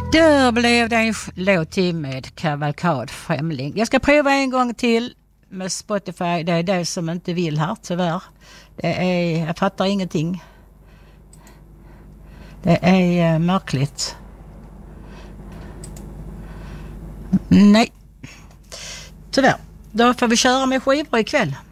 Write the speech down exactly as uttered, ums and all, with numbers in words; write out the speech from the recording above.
Då blev det en låt till med Kavalkad Främling. Jag ska prova en gång till med Spotify. Det är det som inte vill här, tyvärr. Det är, jag fattar ingenting. Det är uh, märkligt. Nej. Tyvärr. Då får vi köra med skivor ikväll.